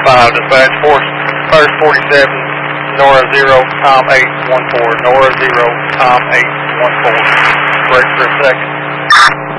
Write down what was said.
5, dispatch, First 47, Nora 0, Tom 814, Nora 0, Tom 814. Break for a second.